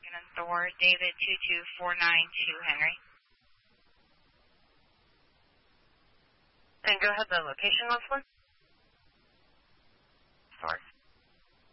Dragon and Thor, David 22492, Henry. And go ahead, the location once more. Source.